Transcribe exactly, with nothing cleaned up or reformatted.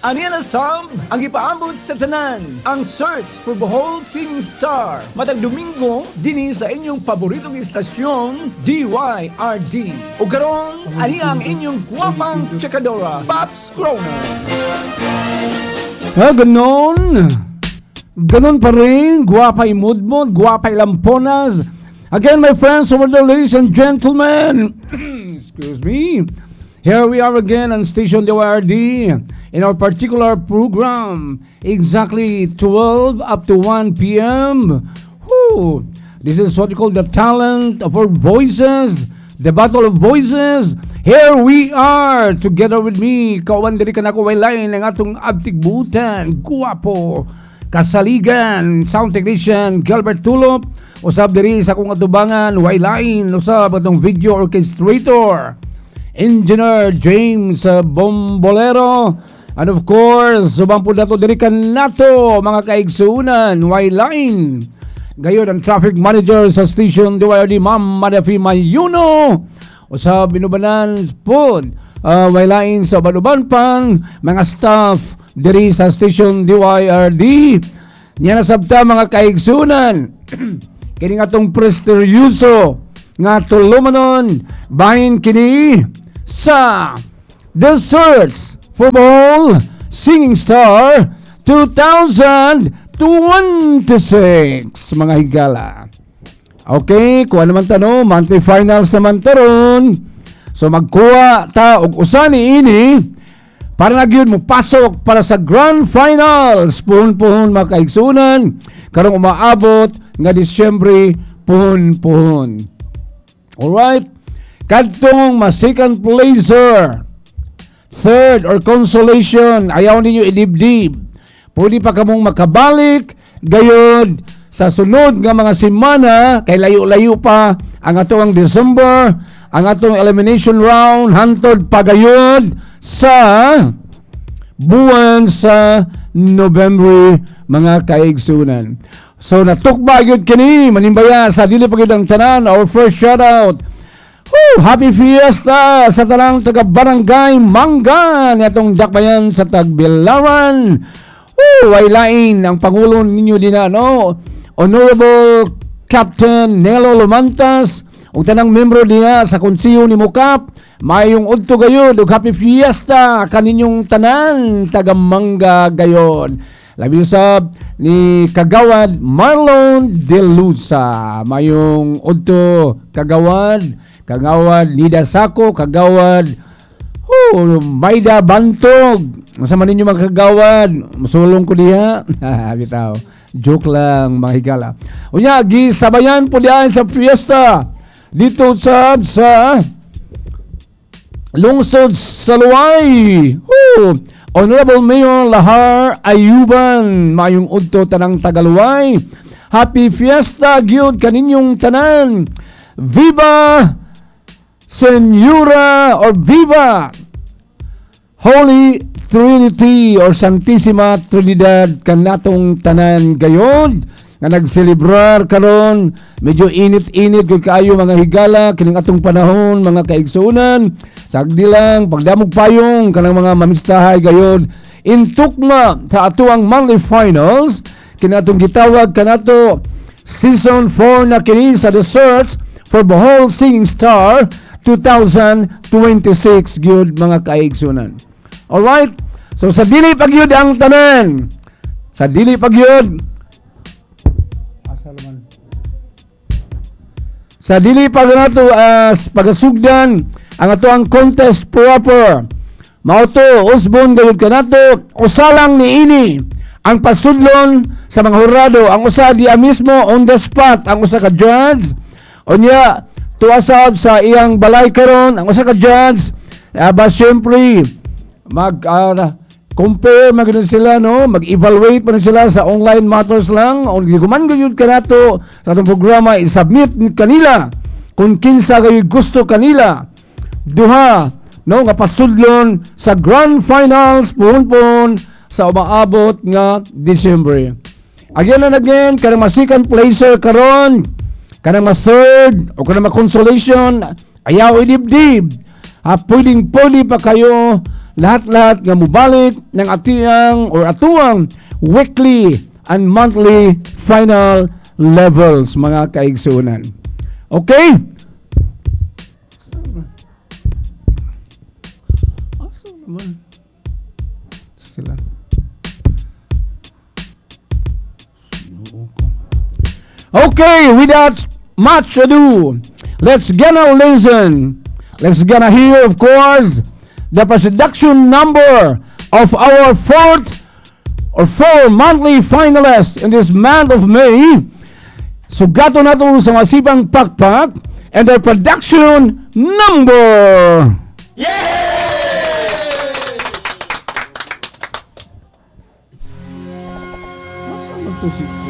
Aniya na Sam, ang ipaambot sa tanan, ang search for Bohol Singing Star. Matag Domingo, dini sa inyong paboritong istasyon, D Y R D. O karon, aniya ang inyong guwapang tsekadora, Pops Corona. Ah, ganon. Ganon pa rin, guwapay mudmod, guwapay lamponas. Again, my friends, over there, ladies and gentlemen, excuse me, here we are again on Station D Y R D in our particular program, exactly twelve up to one p.m. Whew. This is what we call the talent of our voices, the battle of voices. Here we are, together with me, kawan diri kanako waylain ang atong abtigbutan, guwapo, kasaligan, sound technician, Gilbert Tulop, usab diri sa akong atubangan, waylain, usab atong video orchestrator, Engineer James uh, Bombolero, and of course, subang po nato diri kanato mga kaigsuunan, waylain. Gayon ang traffic manager sa station D Y R D, Ma'am Madafi Mayuno. Usab binubanan po, uh, waylain sa banuban pang mga staff diri sa station D Y R D. Niya nasabta mga kaigsuunan. Kini nga tong presteryoso nga tulumanon bahin kini sa The Search for Bohol Singing Star twenty twenty-six, mga higala. Okay, kuha naman tano, monthly finals naman taron. So magkuha ta og usa ni ini para nagyud mo pasok para sa grand finals. Puhon-puhon mga kaigsunan karong umaabot nga Disyembre, puhon-puhon. Alright, kadtong ma second placer, third or consolation, ayaw ninyo idibdib. Pwede pa kamong makabalik gayod sa sunod nga mga semana, kay layo-layo pa ang atong December, ang atong elimination round, hantod pagayod sa buwan sa November, mga kaigsunan. So natukba gyud kini manimbaya sa dili pa gyud ang tanan. Our first shout out, woo, happy fiesta sa tanang taga Barangay Mangga nitong dakbayan sa Tagbilaran. Woo, waylain ang pangulo ninyo din na, no? Honorable Captain Nelo Lumantas, ug tanang membro niya sa konseyo ni Mukap. Mayong udto gayod ug happy fiesta kaninyong tanan taga Mangga gayon. Labi usab ni Kagawad Marlon De Lusa. Mayong udto Kagawad, Kagawad Nida Sako, Kagawad oh, Maida Bantog. Masama ninyo mga kagawad, masulong ko diha. Bitaw, joke lang mga higala. Unya, gisabayan po diyan sa fiesta dito sa sa lungsod sa Luay. Woo! Honorable Mayor Lahar Ayuban, mayong udto tanang Tagaluay. Happy fiesta gyud kaninyong tanan. Viva Senyora or Viva Holy Trinity or Santissima Trinidad kanatong tanan gayon nga nagselebrar karon. Medyo init-init gud kaayo mga higala kining atong panahon mga kaigsunan. Sagdi lang pagdamog payong kanang mga mamistahay gayon intukma sa atuang monthly finals kini atong gitawag kanato season four na kini sa The Search for Bohol Singing Star twenty twenty-six gyud mga kaigsunan. Alright, so sa dili pagyud ang tanan, sa dili pagyud asalaman sa dili pag nato as pagasugdan ang ato ang contest proper. Mao to usbon gayud kanato usalang ni ini ang pasudlon sa mga hurado, ang usa diya mismo on the spot, ang usa ka judge unya tuasab sa iyang balay karon, ang usa ka judge aba syempre mag uh, compare magano sila, no, mag-evaluate pa sila sa online matters lang. O guman gyud kanato sa atong programa i-submit kanila kung kinsa gayud gusto kanila duha, no, nga pasudlon sa grand finals puhon-puhon sa umaabot nga December. Again and again, kanang ma second placer karon, kanang ma third o kanang ma consolation, ayaw idibdib. Ha, pwedeng pwede pa kayo lahat-lahat nga mubalik ng atiyang or atuang weekly and monthly final levels, mga kaigsunan. Okay? Sila. Okay, without much ado, let's gonna listen. Let's gonna hear, of course, the production number of our fourth or four monthly finalists in this month of May. Sugato na ito sa masibang pakpak and their production number. Yay!